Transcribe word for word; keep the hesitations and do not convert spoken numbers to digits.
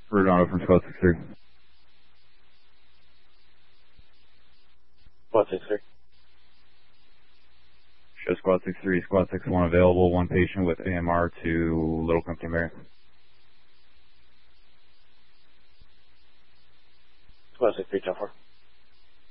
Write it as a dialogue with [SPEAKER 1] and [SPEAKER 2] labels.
[SPEAKER 1] Redondo from Squad six three.
[SPEAKER 2] Squad six three.
[SPEAKER 1] Show Squad six three, Squad six one available, one patient with A M R to Little Company Mary.
[SPEAKER 2] Squad six three, ten four.